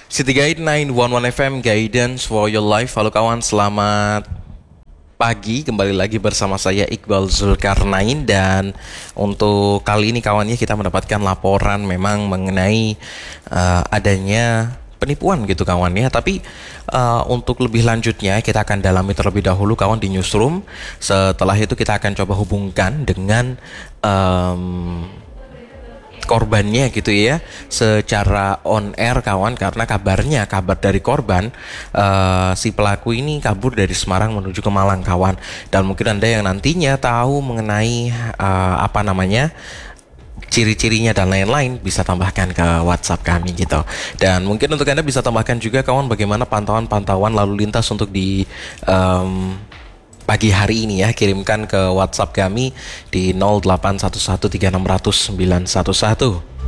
City Guide 911 FM Guidance for Your Life. Halo kawan, selamat pagi. Kembali lagi bersama saya Iqbal Zulkarnain. Dan untuk kali ini kawannya kita mendapatkan laporan memang mengenai adanya penipuan gitu kawannya. Tapi untuk lebih lanjutnya kita akan dalami terlebih dahulu kawan di newsroom. Setelah itu kita akan coba hubungkan dengan korbannya gitu ya, secara on air kawan, karena kabar dari korban, si pelaku ini kabur dari Semarang menuju ke Malang kawan. Dan mungkin Anda yang nantinya tahu mengenai ciri-cirinya dan lain-lain bisa tambahkan ke WhatsApp kami gitu. Dan mungkin untuk Anda bisa tambahkan juga kawan bagaimana pantauan lalu lintas untuk di pagi hari ini ya. Kirimkan ke WhatsApp kami di 08113600 911.